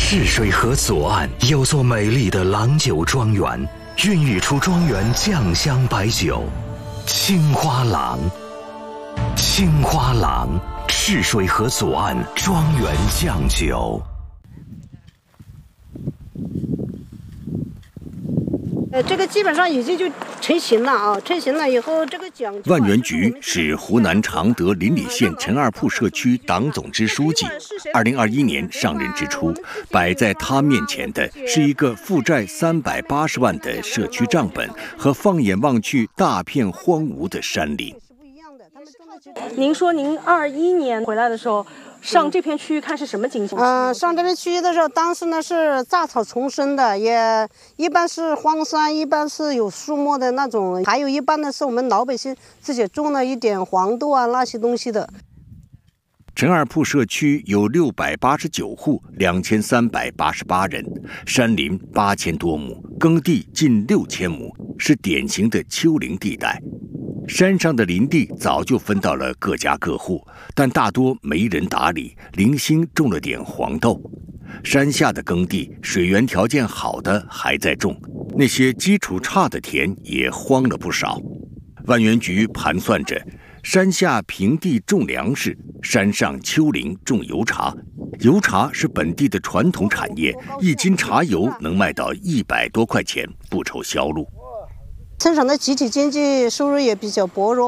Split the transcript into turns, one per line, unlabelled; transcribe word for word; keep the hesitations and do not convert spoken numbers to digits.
赤水河左岸有座美丽的郎酒庄园，孕育出庄园酱香白酒青花郎。青花郎，赤水河左岸庄园酱酒。
呃，这个基本上已经就成型了啊！成型了以后，这个讲
万源菊是湖南常德邻里县陈二铺社区党总支书记。二零二一年上任之初，摆在他面前的是一个负债三百八十万的社区账本和放眼望去大片荒芜的山林。
您说您二一年回来的时候，上这片区域看是什么情形？
嗯、呃，上这片区域的时候，当时呢是杂草丛生的，也一般是荒山，一般是有树木的那种，还有一般呢是我们老百姓自己种了一点黄豆啊那些东西的。
陈二铺社区有六百八十九户，两千三百八十八人，山林八千多亩，耕地近六千亩，是典型的丘陵地带。山上的林地早就分到了各家各户，但大多没人打理，零星种了点黄豆。山下的耕地，水源条件好的还在种，那些基础差的田也荒了不少。万源菊盘算着，山下平地种粮食，山上丘陵种油茶。油茶是本地的传统产业，一斤茶油能卖到一百多块钱，不愁销路。
村上的集体经济收入也比较薄弱。